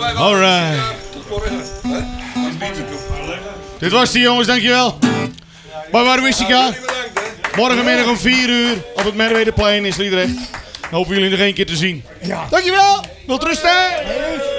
Alright. Dit was die jongens, dankjewel. Bij Warwistica. Morgenmiddag om 4 uur op het Merwedeplein in Sliedrecht. Hopen jullie nog één keer te zien. Dankjewel. Wilt rusten.